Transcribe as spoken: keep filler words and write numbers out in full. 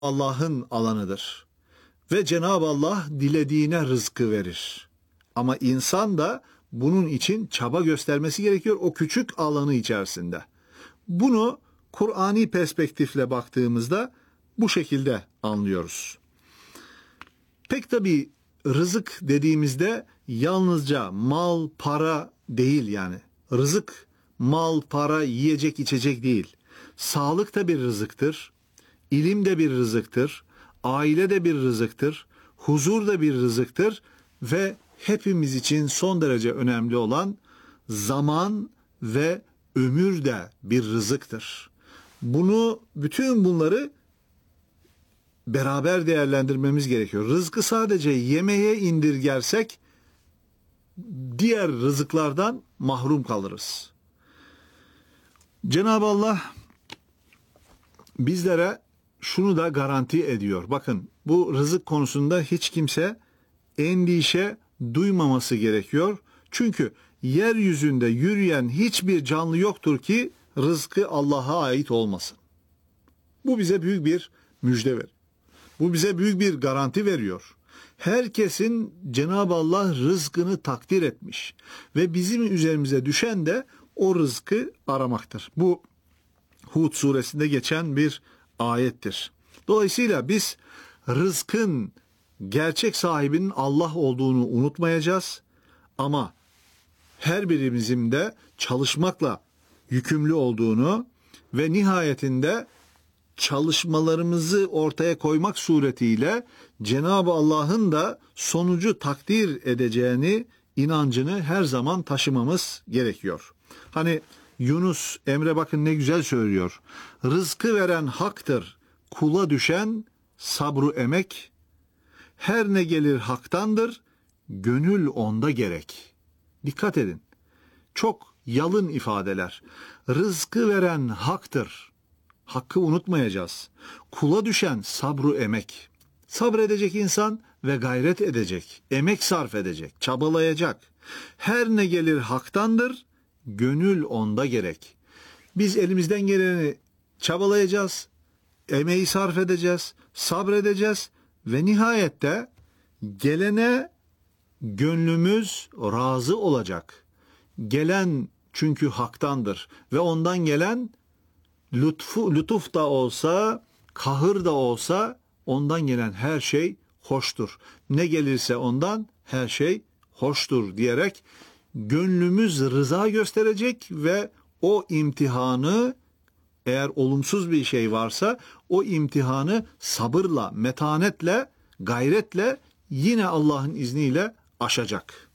Allah'ın alanıdır. Ve Cenab-ı Allah dilediğine rızkı verir. Ama insan da bunun için çaba göstermesi gerekiyor o küçük alanı içerisinde. Bunu Kur'ani perspektifle baktığımızda bu şekilde anlıyoruz. Pek tabii rızık dediğimizde yalnızca mal, para değil yani. Rızık, mal, para, yiyecek, içecek değil. Sağlık da bir rızıktır. İlim de bir rızıktır. Aile de bir rızıktır. Huzur da bir rızıktır. Ve hepimiz için son derece önemli olan zaman ve ömür de bir rızıktır. Bunu, bütün bunları beraber değerlendirmemiz gerekiyor. Rızkı sadece yemeğe indirgersek diğer rızıklardan mahrum kalırız. Cenab-ı Allah bizlere şunu da garanti ediyor. Bakın, bu rızık konusunda hiç kimse endişe duymaması gerekiyor. Çünkü yeryüzünde yürüyen hiçbir canlı yoktur ki rızkı Allah'a ait olmasın. Bu bize büyük bir müjde verir. Bu bize büyük bir garanti veriyor. Herkesin Cenab-ı Allah rızkını takdir etmiş ve bizim üzerimize düşen de o rızkı aramaktır. Bu Hud suresinde geçen bir ayettir. Dolayısıyla biz rızkın gerçek sahibinin Allah olduğunu unutmayacağız ama her birimizin de çalışmakla yükümlü olduğunu ve nihayetinde çalışmalarımızı ortaya koymak suretiyle Cenab-ı Allah'ın da sonucu takdir edeceğini inancını her zaman taşımamız gerekiyor. Hani Yunus Emre bakın ne güzel söylüyor. Rızkı veren haktır, kula düşen sabru emek. Her ne gelir haktandır, gönül onda gerek. Dikkat edin. Çok yalın ifadeler. Rızkı veren haktır. Hakkı unutmayacağız. Kula düşen sabru emek. Sabredecek insan ve gayret edecek. Emek sarf edecek, çabalayacak. Her ne gelir haktandır, gönül onda gerek. Biz elimizden geleni çabalayacağız. Emeği sarf edeceğiz, sabredeceğiz ve nihayette gelene gönlümüz razı olacak. Gelen çünkü haktandır ve ondan gelen lütfu, lütuf da olsa, kahır da olsa ondan gelen her şey hoştur. Ne gelirse ondan her şey hoştur diyerek gönlümüz rıza gösterecek ve o imtihanı, eğer olumsuz bir şey varsa o imtihanı sabırla, metanetle, gayretle yine Allah'ın izniyle aşacak.